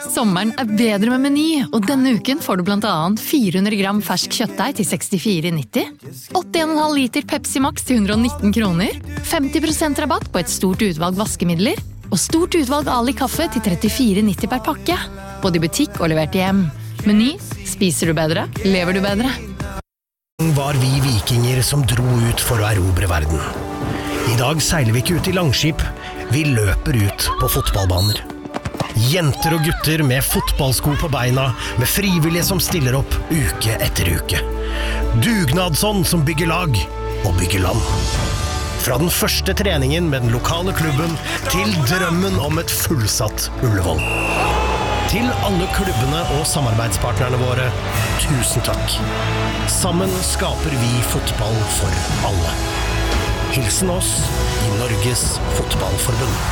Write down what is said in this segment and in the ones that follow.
Sommeren bedre med Meny, og denne uken får du blant annet 400 gram fersk kjøttdeig til 64,90, 81,5 liter Pepsi Max til 119 kroner, 50% rabatt på et stort utvalg vaskemidler, og stort utvalg Ali kaffe til 34,90 per pakke. Både i butikk og levert hjem. Meny, spiser du bedre, lever du bedre. Var vi vikinger som dro ut for å erobre verden. I dag seiler vi ikke ut i langskip, vi løper ut på fotballbaner. Jenter og gutter med fotballsko på beina, med frivillige som stiller opp uke etter uke. Dugnadsånd som bygger lag og bygger land. Fra den første treningen med den lokale klubben til drømmen om et fullsatt Ullevål. Til alle klubbene og samarbeidspartnerne våre, tusen takk. Sammen skaper vi fotball for alle. Hilsen oss i Norges Fotballforbund.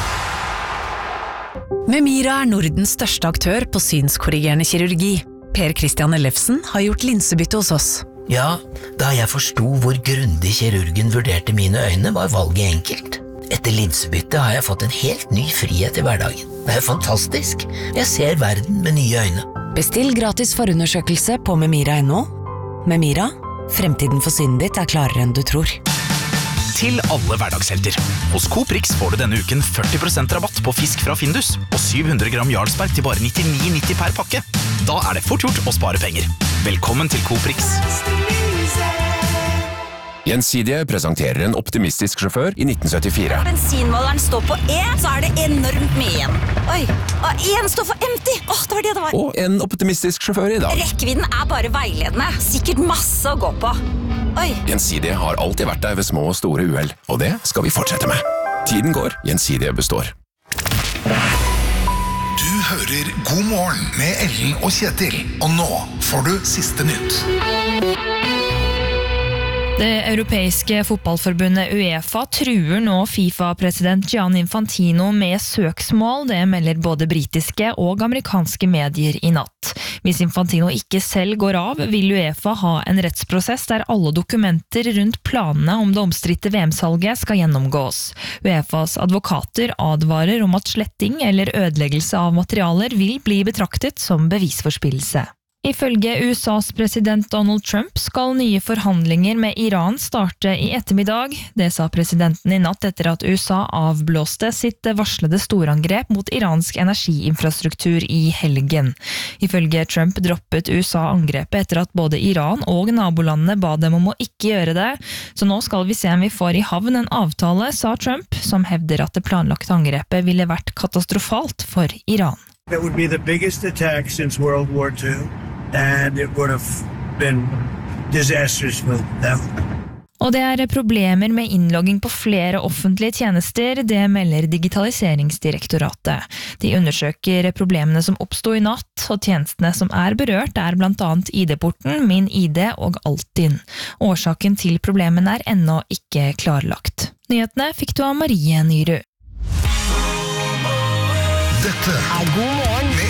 Memira Nordens største aktør på synskorrigerende kirurgi. Per Christian Ellefsen har gjort linsebytte hos oss. Ja, da jeg forstod hvor grundig kirurgen vurderte mine øyne, var valget enkelt. Etter linsebytte har jeg fått en helt ny frihet i hverdagen. Det er fantastisk. Jeg ser verden med nye øyne. Bestill gratis forundersøkelse på memira.no. Memira, fremtiden for synet ditt er klarere enn du tror. Til alle hverdagshelter. Hos Coprix får du denne uken 40% rabatt på fisk fra Findus og 700 gram Jarlsberg til bare 99,90 per pakke. Da er det fort gjort å spare penger. Velkommen til Coprix. Gjensidige presenterer en optimistisk sjåfør i 1974. Bensinmåleren står på E, så er det enormt mye igjen. Oi, og en står for empty. Det var det det var. Og en optimistisk sjåfør i dag. Rekkevidden er bare veiledende. Sikkert masse å gå på. Oi. Gjensidige har alltid vært der ved små og store uheld, og det skal vi fortsette med. Tiden går, Gjensidige består. Du hører God morgen med Ellen og Kjetil, og nå får du siste nytt. Det europeiske fotballforbundet UEFA truer nå FIFA-president Gianni Infantino med søksmål, det melder både britiske og amerikanske medier i natt. Hvis Infantino ikke selv går av, vil UEFA ha en rettsprosess der alle dokumenter rundt planene om det omstridte VM-salget skal gjennomgås. UEFAs advokater advarer om at sletting eller ødeleggelse av materialer vil bli betraktet som bevisforspillelse. Ifølge USAs president Donald Trump skal nye forhandlinger med Iran starte i ettermiddag. Det sa presidenten i natt etter at USA avblåste sitt varslede storangrep mot iransk energiinfrastruktur i helgen. Ifølge Trump droppet USA angrepet etter at både Iran og nabolandene ba dem om å ikke gjøre det. Så nå skal vi se om vi får i havn en avtale, sa Trump, som hevder at det planlagte angrepet ville vært katastrofalt for Iran. That would be the biggest attack since World War II. And it would have been disastrous for them. Og det er problemer med innlogging på flere offentlige tjenester, det melder Digitaliseringsdirektoratet. De undersøker problemene som oppstod i natt, og tjenestene som er berørt er blant annet ID-porten, Min ID og Altinn. Årsaken til problemene er ennå ikke klarlagt. Nyhetene fikk du av Marie Nyrud. Dette er God morgen med